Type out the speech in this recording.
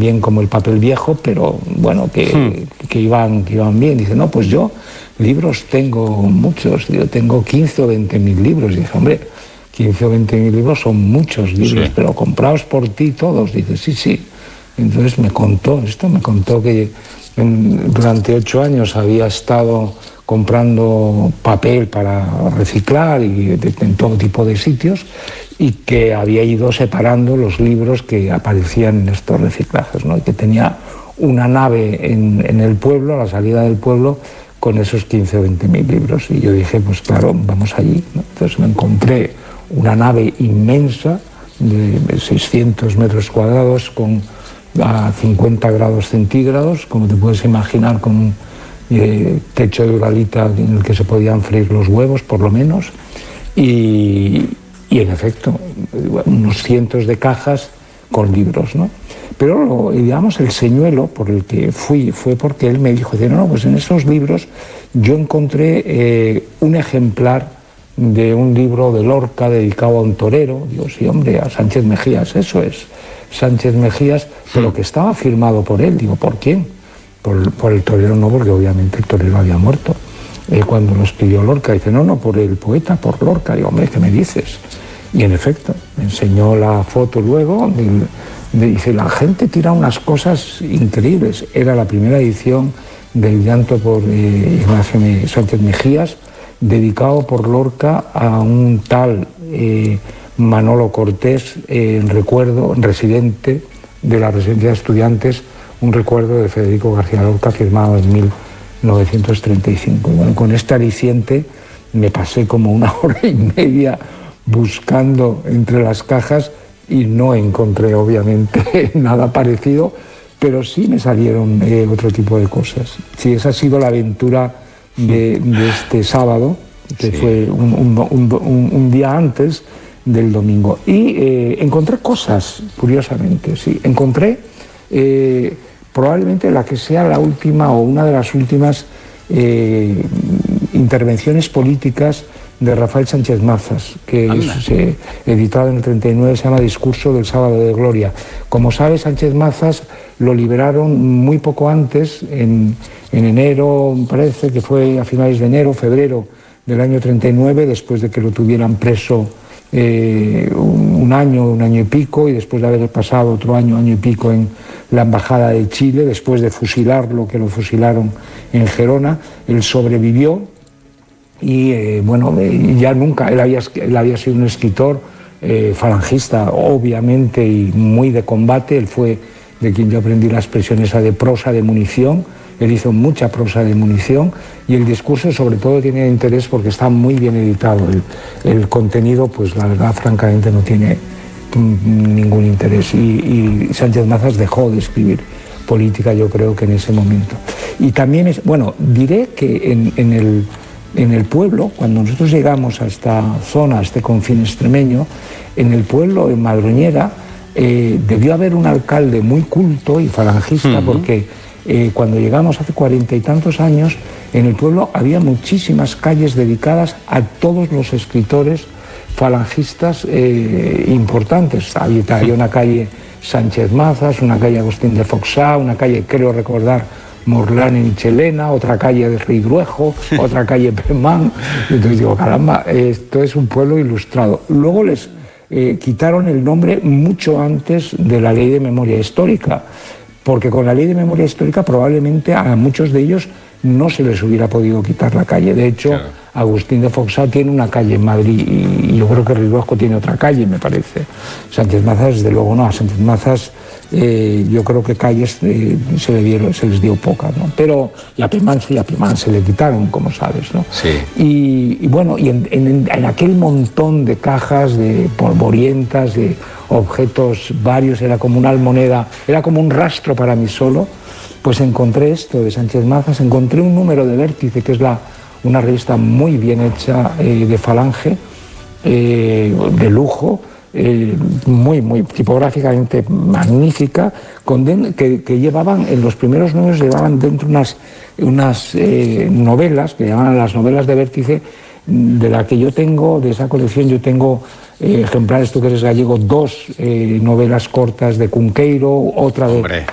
bien como el papel viejo, pero bueno, que iban bien. Dice, no, pues yo libros tengo muchos, yo tengo 15 o 20.000 libros. Y dije, hombre, 15 o 20.000 libros son muchos libros, pero comprados por ti todos. Dice, sí. Entonces me contó que durante 8 años había estado comprando papel para reciclar y en todo tipo de sitios, y que había ido separando los libros que aparecían en estos reciclajes, ¿no? Y que tenía una nave en el pueblo, a la salida del pueblo, con esos 15 o 20.000 libros. Y yo dije, pues claro, vamos allí, ¿no? Entonces me encontré una nave inmensa de 600 metros cuadrados a 50 grados centígrados, como te puedes imaginar, con un techo de uralita en el que se podían freír los huevos, por lo menos, y en efecto, unos cientos de cajas con libros, ¿no? Pero, digamos, el señuelo por el que fui fue porque él me dijo, no, pues en esos libros yo encontré un ejemplar de un libro de Lorca dedicado a un torero. Digo, sí, hombre, a Sánchez Mejías, eso es, Sánchez Mejías, pero que estaba firmado por él. Digo, ¿por quién? Por el torero no, porque obviamente el torero había muerto cuando lo escribió Lorca. Dice, no, por el poeta, por Lorca. Digo, hombre, ¿qué me dices? Y en efecto, me enseñó la foto luego, dice, la gente tira unas cosas increíbles. Era la primera edición del Llanto por Ignacio Sánchez Mejías, dedicado por Lorca a un tal Manolo Cortés, residente de la residencia de estudiantes, un recuerdo de Federico García Lorca firmado en 1935. Bueno, con este aliciente me pasé como 1 hora y media buscando entre las cajas y no encontré obviamente nada parecido, pero sí me salieron otro tipo de cosas. Sí, esa ha sido la aventura de este sábado, que fue un día antes del domingo. Y encontré cosas, curiosamente, sí. Encontré probablemente la que sea la última o una de las últimas intervenciones políticas de Rafael Sánchez Mazas, que es editado en el 39, se llama Discurso del Sábado de Gloria. Como sabes, Sánchez Mazas lo liberaron muy poco antes, en enero, parece que fue a finales de enero, febrero del año 39, después de que lo tuvieran preso un año y pico, y después de haber pasado otro año y pico en la Embajada de Chile, después de fusilarlo, que lo fusilaron en Gerona. Él sobrevivió y ya nunca, él había sido un escritor falangista, obviamente, y muy de combate. Él fue de quien yo aprendí la expresión esa de prosa de munición. Él hizo mucha prosa de munición, y el discurso sobre todo tiene interés porque está muy bien editado. El contenido, pues la verdad, francamente, no tiene ningún interés, y Sánchez Mazas dejó de escribir política, yo creo que en ese momento. Y también diré que en el pueblo, cuando nosotros llegamos a esta zona, a este confín extremeño, en el pueblo, en Madroñera, debió haber un alcalde muy culto y falangista, porque cuando llegamos hace 40 y tantos años, en el pueblo había muchísimas calles dedicadas a todos los escritores falangistas importantes. Había una calle Sánchez Mazas, una calle Agustín de Foxá, una calle, creo recordar, Morlán en Chelena, otra calle de Ridruejo, otra calle Pemán. Entonces digo, caramba, esto es un pueblo ilustrado. Luego les quitaron el nombre mucho antes de la Ley de Memoria Histórica, porque con la Ley de Memoria Histórica probablemente a muchos de ellos no se les hubiera podido quitar la calle. De hecho, claro, Agustín de Foxá tiene una calle en Madrid, y yo creo que Ridruejo tiene otra calle, me parece. Sánchez Mazas, desde luego, no. A Sánchez Mazas yo creo que calles se les dio pocas, ¿no? Pero y a Pemán se le quitaron, como sabes, ¿no? Sí. Y bueno, y en aquel montón de cajas, de polvorientas, de objetos varios, era como una almoneda, era como un rastro para mí solo. Pues encontré esto de Sánchez Mazas, encontré un número de Vértice, que es una revista muy bien hecha de Falange, de lujo, muy tipográficamente magnífica, que llevaban, en los primeros números llevaban dentro unas novelas, que llamaban las novelas de Vértice, de la que yo tengo, de esa colección yo tengo ejemplares, tú que eres gallego, 2 novelas cortas de Cunqueiro, otra de